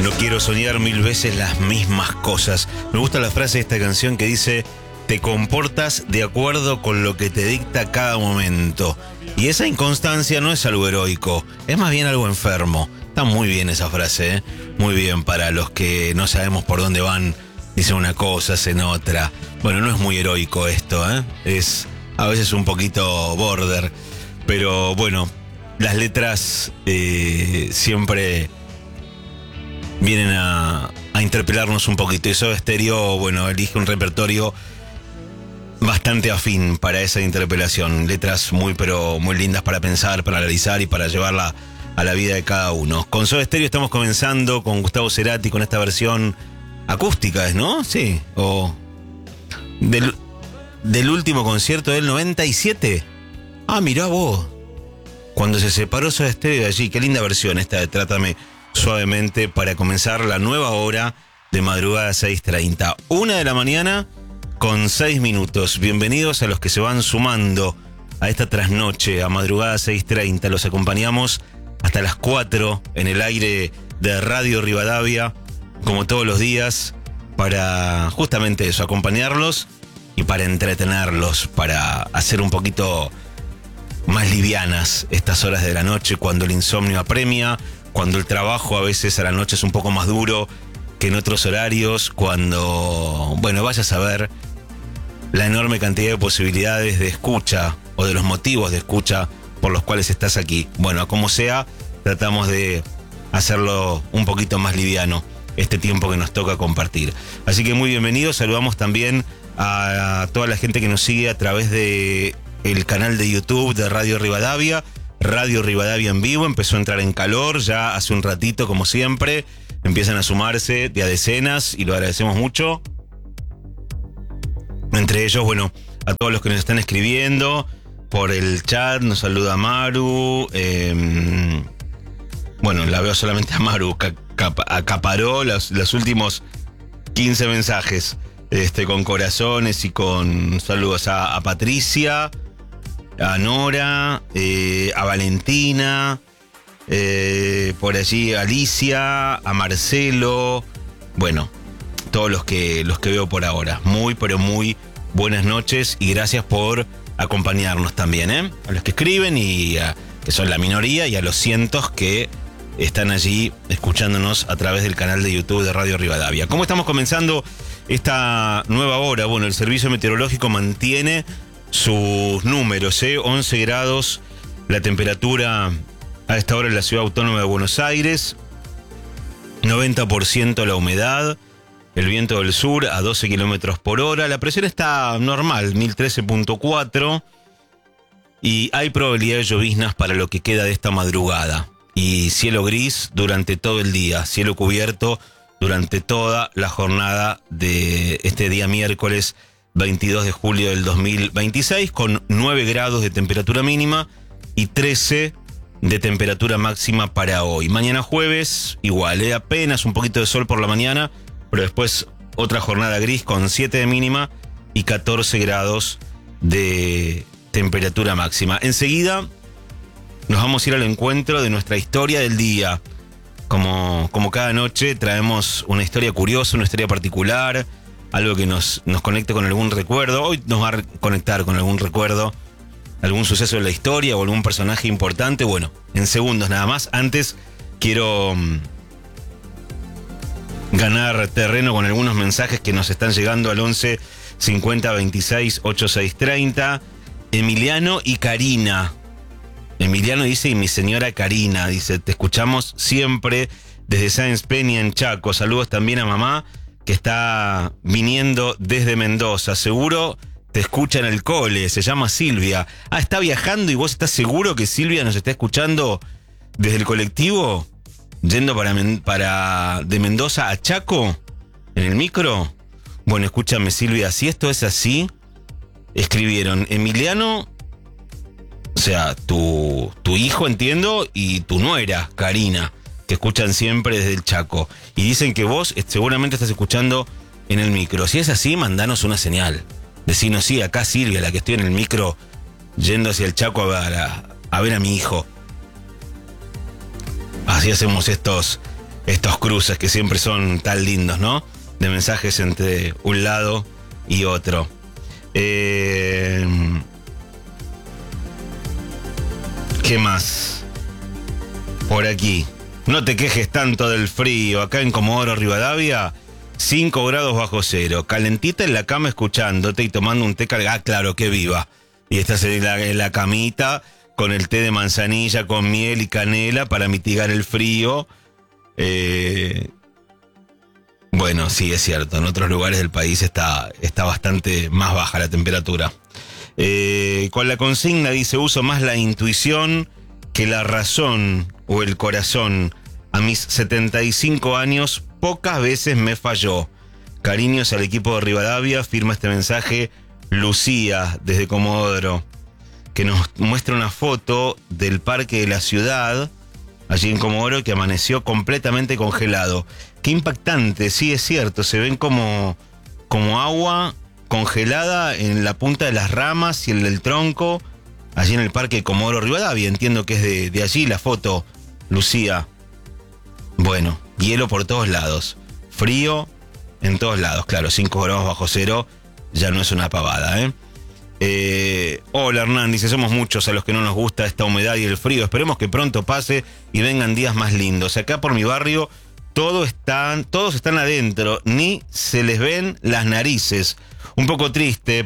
No quiero soñar 1000 veces las mismas cosas. Me gusta la frase de esta canción que dice: te comportas de acuerdo con lo que te dicta cada momento. Y esa inconstancia no es algo heroico, es más bien algo enfermo. Está muy bien esa frase, ¿eh? Muy bien, para los que no sabemos por dónde van, dicen una cosa, hacen otra. Bueno, no es muy heroico esto, ¿eh? Es a veces un poquito border. Pero bueno, las letras siempre vienen a interpelarnos un poquito. Y Soda Stereo, bueno, elige un repertorio bastante afín para esa interpelación. Letras muy, pero muy lindas para pensar, para analizar y para llevarla a la vida de cada uno. Con Soda Stereo estamos comenzando con Gustavo Cerati, con esta versión acústica, ¿no? Sí. O del último concierto del 97. Ah, mirá vos. Cuando se separó Soda Stereo de allí. Qué linda versión esta de Trátame Suavemente para comenzar la nueva hora de Madrugada 6:30. 1 de la mañana con 6 minutos. Bienvenidos a los que se van sumando a esta trasnoche, a Madrugada 6:30. Los acompañamos hasta las 4 en el aire de Radio Rivadavia, como todos los días, para justamente eso, acompañarlos y para entretenerlos, para hacer un poquito más livianas estas horas de la noche, cuando el insomnio apremia, cuando el trabajo a veces a la noche es un poco más duro que en otros horarios, cuando, bueno, vayas a ver la enorme cantidad de posibilidades de escucha o de los motivos de escucha por los cuales estás aquí. Bueno, como sea, tratamos de hacerlo un poquito más liviano este tiempo que nos toca compartir. Así que muy bienvenidos. Saludamos también a toda la gente que nos sigue a través de el canal de YouTube de Radio Rivadavia. Radio Rivadavia en vivo empezó a entrar en calor ya hace un ratito, como siempre. Empiezan a sumarse de a decenas y lo agradecemos mucho. Entre ellos, bueno, a todos los que nos están escribiendo por el chat. Nos saluda Maru. Bueno, la veo solamente a Maru. Acaparó los últimos 15 mensajes con corazones y con saludos a Patricia, a Nora, a Valentina, por allí a Alicia, a Marcelo. Bueno, todos los que veo por ahora. Muy, pero muy buenas noches y gracias por acompañarnos también, ¿eh? A los que escriben y que son la minoría, y a los cientos que están allí escuchándonos a través del canal de YouTube de Radio Rivadavia. ¿Cómo estamos comenzando esta nueva hora? Bueno, el servicio meteorológico mantiene sus números, 11 grados la temperatura a esta hora en la Ciudad Autónoma de Buenos Aires, 90% la humedad, el viento del sur a 12 kilómetros por hora, la presión está normal, 1013.4, y hay probabilidad de lloviznas para lo que queda de esta madrugada. Y cielo gris durante todo el día, cielo cubierto durante toda la jornada de este día miércoles 22 de julio del 2026, con 9 grados de temperatura mínima y 13 de temperatura máxima para hoy. Mañana jueves, igual, apenas un poquito de sol por la mañana, pero después otra jornada gris con 7 de mínima y 14 grados de temperatura máxima. Enseguida nos vamos a ir al encuentro de nuestra historia del día. Como cada noche traemos una historia curiosa, una historia particular, algo que nos conecte con algún recuerdo. Hoy nos va a conectar con algún recuerdo, algún suceso de la historia o algún personaje importante. Bueno, en segundos nada más. Antes quiero ganar terreno con algunos mensajes que nos están llegando al 11 50 26 86 30. Emiliano y Karina. Emiliano dice: y mi señora Karina, dice, te escuchamos siempre desde Sáenz Peña en Chaco. Saludos también a mamá, que está viniendo desde Mendoza. Seguro te escucha en el cole, se llama Silvia. Ah, está viajando y vos estás seguro que Silvia nos está escuchando desde el colectivo, yendo de Mendoza a Chaco, en el micro. Bueno, escúchame, Silvia, si esto es así, escribieron Emiliano, o sea, tu hijo, entiendo, y tu nuera, Karina, que escuchan siempre desde el Chaco. Y dicen que vos seguramente estás escuchando en el micro. Si es así, mandanos una señal. Decinos: sí, acá Silvia, la que estoy en el micro, yendo hacia el Chaco a ver a mi hijo. Así hacemos estos estos cruces que siempre son tan lindos, ¿no? De mensajes entre un lado y otro. ¿Qué más? Por aquí. No te quejes tanto del frío. Acá en Comodoro Rivadavia, 5 grados bajo cero. Calentita en la cama escuchándote y tomando un té cargado. Ah, claro, que viva. Y estás en la camita con el té de manzanilla, con miel y canela para mitigar el frío. Bueno, sí, es cierto. En otros lugares del país está bastante más baja la temperatura. Con la consigna dice, uso más la intuición que la razón o el corazón. A mis 75 años, pocas veces me falló. Cariños al equipo de Rivadavia, firma este mensaje Lucía, desde Comodoro, que nos muestra una foto del parque de la ciudad, allí en Comodoro, que amaneció completamente congelado. Qué impactante, sí, es cierto, se ven como agua congelada en la punta de las ramas y en el tronco, allí en el parque de Comodoro Rivadavia. Entiendo que es de allí la foto, Lucía. Bueno, hielo por todos lados, frío en todos lados, claro, 5 grados bajo cero ya no es una pavada, Hola Hernán, dice, somos muchos a los que no nos gusta esta humedad y el frío, esperemos que pronto pase y vengan días más lindos. Acá por mi barrio todos están adentro, ni se les ven las narices. Un poco triste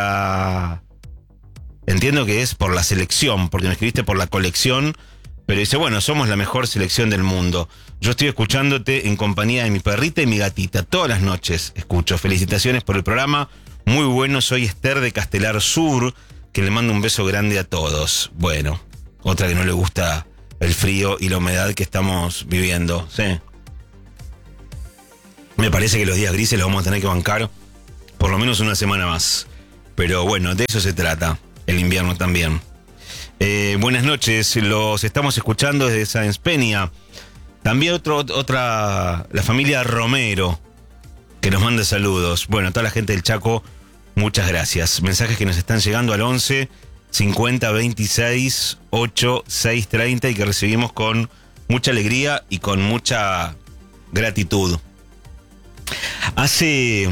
entiendo que es por la selección, porque me escribiste por la colección, pero dice, bueno, somos la mejor selección del mundo. Yo estoy escuchándote en compañía de mi perrita y mi gatita, todas las noches escucho. Felicitaciones por el programa, muy bueno, soy Esther de Castelar Sur, que le mando un beso grande a todos. Bueno, otra que no le gusta el frío y la humedad que estamos viviendo, sí. Me parece que los días grises los vamos a tener que bancar por lo menos una semana más. Pero bueno, de eso se trata, el invierno también. Buenas noches, los estamos escuchando desde Sáenz Peña. También la familia Romero, que nos manda saludos. Bueno, a toda la gente del Chaco, muchas gracias. Mensajes que nos están llegando al 11 50 26 8 6 30 y que recibimos con mucha alegría y con mucha gratitud. Hace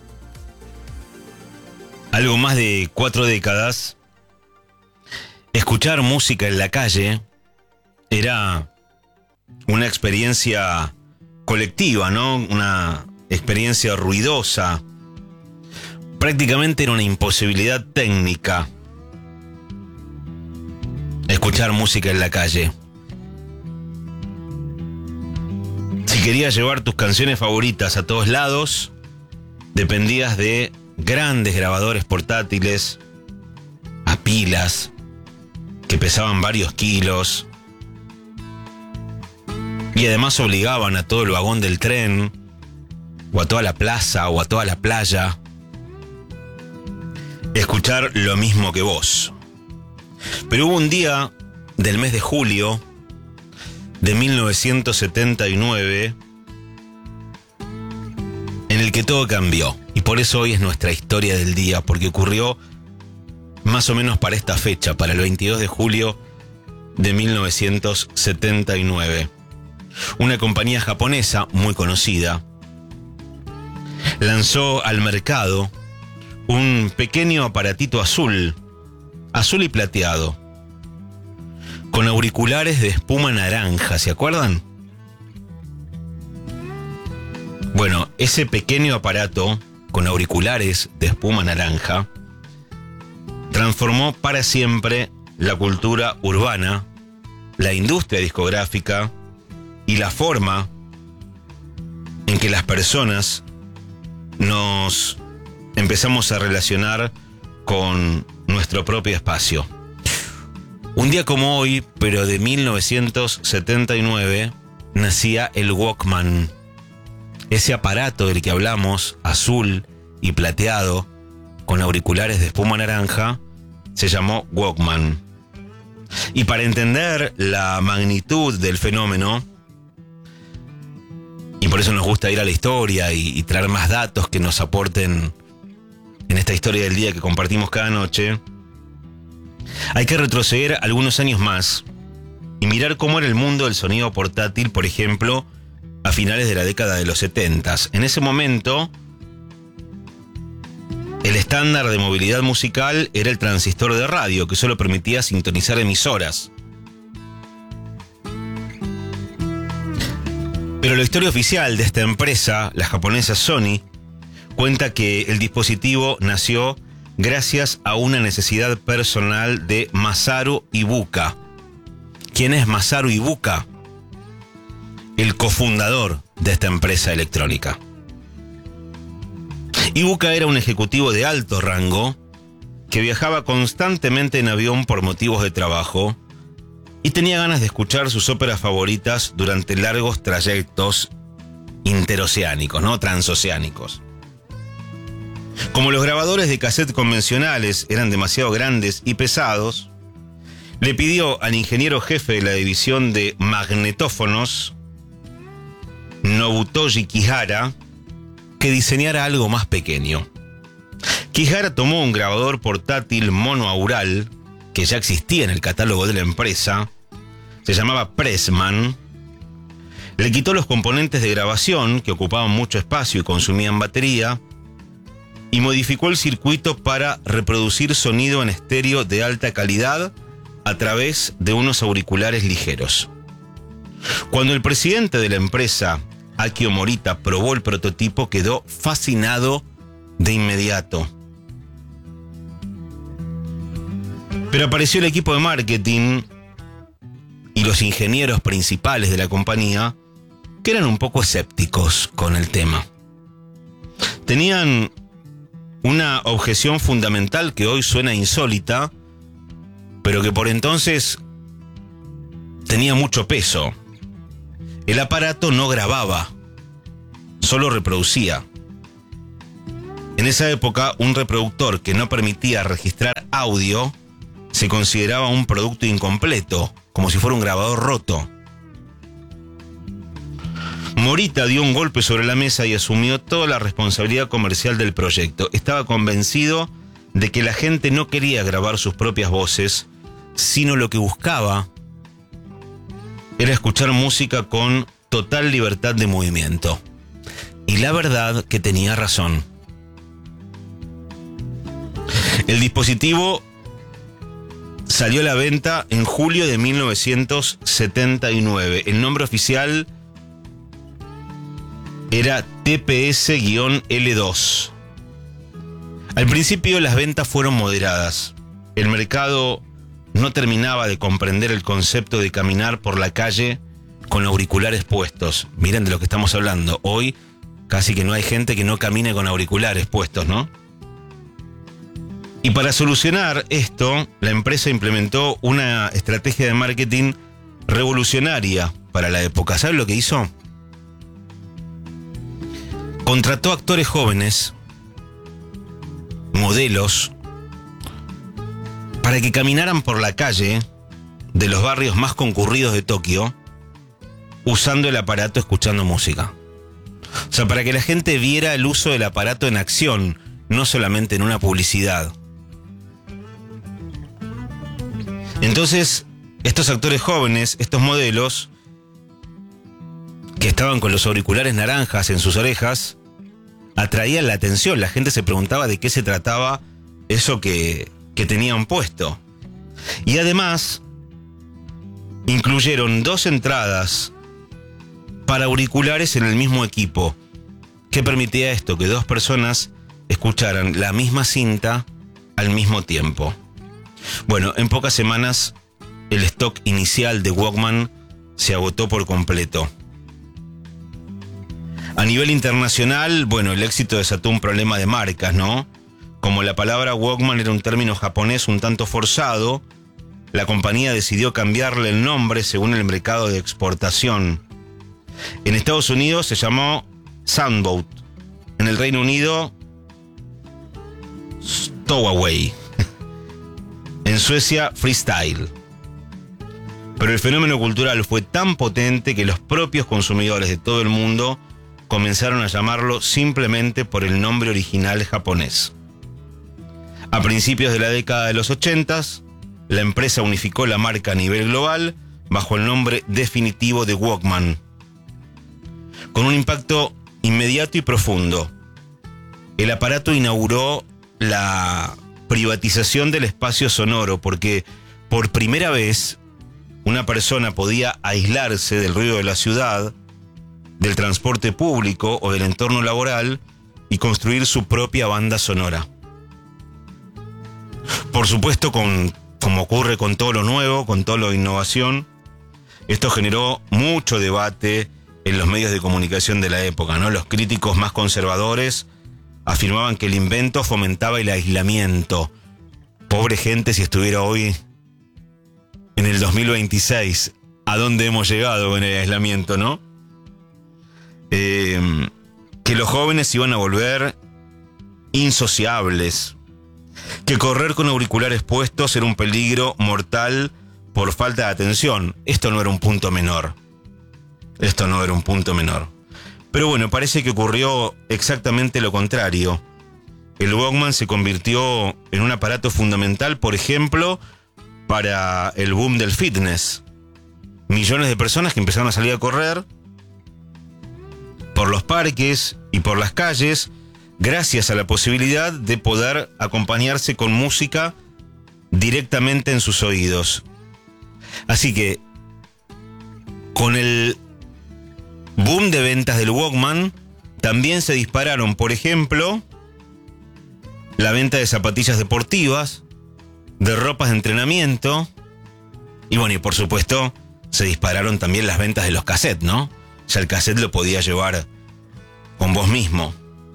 algo más de 4 décadas, escuchar música en la calle era una experiencia colectiva, ¿no? Una experiencia ruidosa. Prácticamente era una imposibilidad técnica escuchar música en la calle. Si querías llevar tus canciones favoritas a todos lados, dependías de grandes grabadores portátiles a pilas que pesaban varios kilos y además obligaban a todo el vagón del tren o a toda la plaza o a toda la playa a escuchar lo mismo que vos. Pero hubo un día del mes de julio de 1979 en el que todo cambió, y por eso hoy es nuestra historia del día, porque ocurrió más o menos para esta fecha, para el 22 de julio de 1979. Una compañía japonesa muy conocida lanzó al mercado un pequeño aparatito azul y plateado, con auriculares de espuma naranja, ¿se acuerdan? Bueno, ese pequeño aparato con auriculares de espuma naranja transformó para siempre la cultura urbana, la industria discográfica y la forma en que las personas nos empezamos a relacionar con nuestro propio espacio. Un día como hoy, pero de 1979, nacía el Walkman. Ese aparato del que hablamos, azul y plateado, con auriculares de espuma naranja, se llamó Walkman. Y para entender la magnitud del fenómeno, y por eso nos gusta ir a la historia y traer más datos que nos aporten en esta historia del día que compartimos cada noche, hay que retroceder algunos años más y mirar cómo era el mundo del sonido portátil, por ejemplo, a finales de la década de los 70. En ese momento, el estándar de movilidad musical era el transistor de radio, que solo permitía sintonizar emisoras. Pero la historia oficial de esta empresa, la japonesa Sony, cuenta que el dispositivo nació gracias a una necesidad personal de Masaru Ibuka. ¿Quién es Masaru Ibuka? El cofundador de esta empresa electrónica. Ibuka era un ejecutivo de alto rango que viajaba constantemente en avión por motivos de trabajo y tenía ganas de escuchar sus óperas favoritas durante largos trayectos interoceánicos, ¿no? Transoceánicos. Como los grabadores de cassette convencionales eran demasiado grandes y pesados, le pidió al ingeniero jefe de la división de magnetófonos, Nobutoshi Kihara, que diseñara algo más pequeño. Kihara tomó un grabador portátil monoaural que ya existía en el catálogo de la empresa, se llamaba Pressman, le quitó los componentes de grabación que ocupaban mucho espacio y consumían batería y modificó el circuito para reproducir sonido en estéreo de alta calidad a través de unos auriculares ligeros. Cuando el presidente de la empresa, Akio Morita, probó el prototipo, quedó fascinado de inmediato. Pero apareció el equipo de marketing y los ingenieros principales de la compañía, que eran un poco escépticos con el tema. Tenían una objeción fundamental que hoy suena insólita, pero que por entonces tenía mucho peso. El aparato no grababa, solo reproducía. En esa época, un reproductor que no permitía registrar audio se consideraba un producto incompleto, como si fuera un grabador roto. Morita dio un golpe sobre la mesa y asumió toda la responsabilidad comercial del proyecto. Estaba convencido de que la gente no quería grabar sus propias voces, sino lo que buscaba era escuchar música con total libertad de movimiento. Y la verdad que tenía razón. El dispositivo salió a la venta en julio de 1979. El nombre oficial era TPS-L2. Al principio las ventas fueron moderadas. El mercado no terminaba de comprender el concepto de caminar por la calle con auriculares puestos. Miren de lo que estamos hablando. Hoy casi que no hay gente que no camine con auriculares puestos, ¿no? Y para solucionar esto, la empresa implementó una estrategia de marketing revolucionaria para la época. ¿Saben lo que hizo? Contrató actores jóvenes, modelos, para que caminaran por la calle de los barrios más concurridos de Tokio usando el aparato, escuchando música. O sea, para que la gente viera el uso del aparato en acción, no solamente en una publicidad. Entonces, estos actores jóvenes, estos modelos, que estaban con los auriculares naranjas en sus orejas, atraían la atención. La gente se preguntaba de qué se trataba eso que tenían puesto. Y además, incluyeron 2 entradas para auriculares en el mismo equipo. ¿Qué permitía esto? Que 2 personas escucharan la misma cinta al mismo tiempo. Bueno, en pocas semanas el stock inicial de Walkman se agotó por completo. A nivel internacional, bueno, el éxito desató un problema de marcas, ¿no? Como la palabra Walkman era un término japonés un tanto forzado, la compañía decidió cambiarle el nombre según el mercado de exportación. En Estados Unidos se llamó Soundboat. En el Reino Unido, Stowaway. En Suecia, Freestyle. Pero el fenómeno cultural fue tan potente que los propios consumidores de todo el mundo comenzaron a llamarlo simplemente por el nombre original japonés. A principios de la década de los 80, la empresa unificó la marca a nivel global bajo el nombre definitivo de Walkman. con un impacto inmediato y profundo. El aparato inauguró la privatización del espacio sonoro, porque por primera vez una persona podía aislarse del ruido de la ciudad, del transporte público o del entorno laboral y construir su propia banda sonora. Por supuesto, como ocurre con todo lo nuevo, con toda la innovación, esto generó mucho debate en los medios de comunicación de la época, ¿no? Los críticos más conservadores afirmaban que el invento fomentaba el aislamiento. Pobre gente si estuviera hoy en el 2026. ¿A dónde hemos llegado con el aislamiento, no? Que los jóvenes iban a volver insociables. Que correr con auriculares puestos era un peligro mortal por falta de atención. Esto no era un punto menor. Pero bueno, parece que ocurrió exactamente lo contrario. El Walkman se convirtió en un aparato fundamental, por ejemplo, para el boom del fitness. Millones de personas que empezaron a salir a correr por los parques y por las calles, gracias a la posibilidad de poder acompañarse con música directamente en sus oídos. Así que, con el boom de ventas del Walkman, también se dispararon, por ejemplo, la venta de zapatillas deportivas, de ropas de entrenamiento, y bueno, y por supuesto, se dispararon también las ventas de los cassettes, ¿no? Ya el cassette lo podías llevar con vos mismo.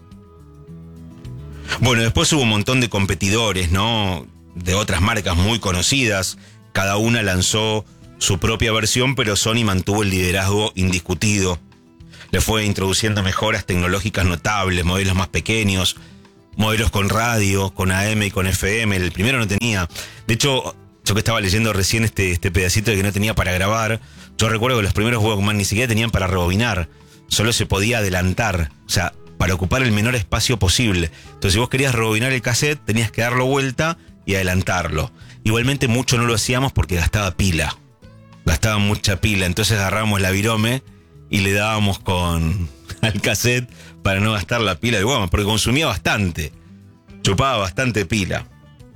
Bueno, después hubo un montón de competidores, ¿no? De otras marcas muy conocidas. Cada una lanzó su propia versión, pero Sony mantuvo el liderazgo indiscutido. Le fue introduciendo mejoras tecnológicas notables, modelos más pequeños, modelos con radio, con AM y con FM. El primero no tenía. De hecho, yo que estaba leyendo recién este pedacito de que no tenía para grabar, yo recuerdo que los primeros Walkman ni siquiera tenían para rebobinar. Solo se podía adelantar, o sea, para ocupar el menor espacio posible. Entonces, si vos querías rebobinar el cassette, tenías que darlo vuelta y adelantarlo. Igualmente mucho no lo hacíamos porque gastaba pila. Gastaba mucha pila. Entonces agarrábamos la virome y le dábamos al cassette para no gastar la pila del Walkman, porque consumía bastante. Chupaba bastante pila.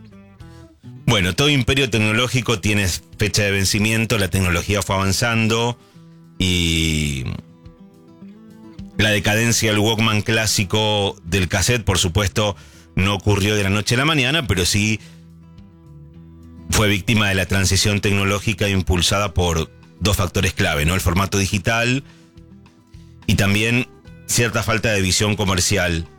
Bueno, todo imperio tecnológico tiene fecha de vencimiento, la tecnología fue avanzando y la decadencia del Walkman clásico del cassette, por supuesto, no ocurrió de la noche a la mañana, pero sí fue víctima de la transición tecnológica impulsada por dos factores clave, ¿no? El formato digital y también cierta falta de visión comercial.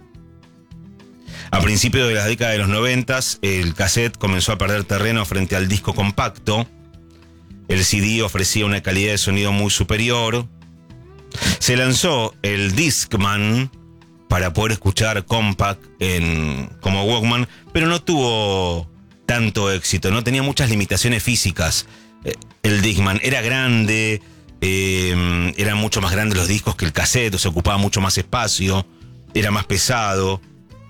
A principios de la década de los 90, el cassette comenzó a perder terreno frente al disco compacto. El CD ofrecía una calidad de sonido muy superior. Se lanzó el Discman para poder escuchar compact como Walkman, pero no tuvo tanto éxito, no tenía muchas limitaciones físicas. El Discman era grande, eran mucho más grandes los discos que el cassette, o sea, ocupaba mucho más espacio, era más pesado.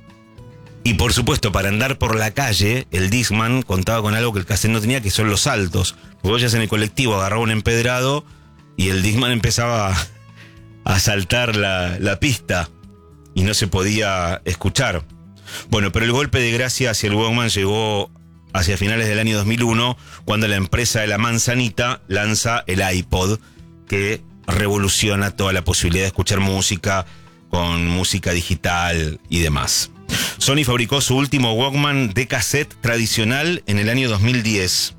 Y por supuesto, para andar por la calle, el Discman contaba con algo que el cassette no tenía, que son los saltos. Vos ya en el colectivo agarraba un empedrado y el Discman empezaba a saltar la pista y no se podía escuchar. Bueno, pero el golpe de gracia hacia el Walkman llegó hacia finales del año 2001, cuando la empresa de la manzanita lanza el iPod, que revoluciona toda la posibilidad de escuchar música con música digital y demás. Sony fabricó su último Walkman de cassette tradicional en el año 2010.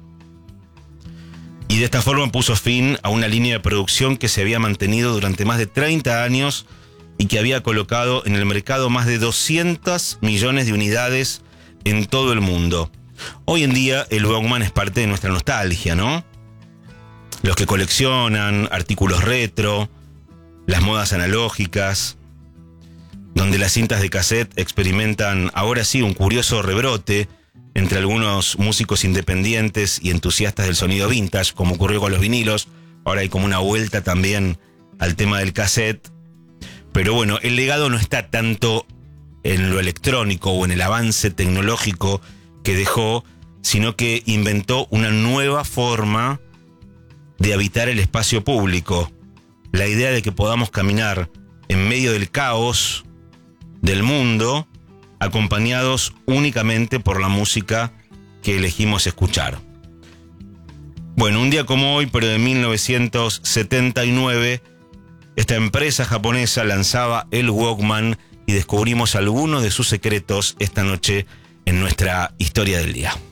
Y de esta forma puso fin a una línea de producción que se había mantenido durante más de 30 años y que había colocado en el mercado más de 200 millones de unidades en todo el mundo. Hoy en día el Walkman es parte de nuestra nostalgia, ¿no? Los que coleccionan artículos retro, las modas analógicas, donde las cintas de cassette experimentan ahora sí un curioso rebrote entre algunos músicos independientes y entusiastas del sonido vintage, como ocurrió con los vinilos. Ahora hay como una vuelta también al tema del cassette. Pero bueno, el legado no está tanto en lo electrónico o en el avance tecnológico que dejó, sino que inventó una nueva forma de habitar el espacio público. La idea de que podamos caminar en medio del caos del mundo, acompañados únicamente por la música que elegimos escuchar. Bueno, un día como hoy, pero de 1979, esta empresa japonesa lanzaba el Walkman y descubrimos algunos de sus secretos esta noche en nuestra historia del día.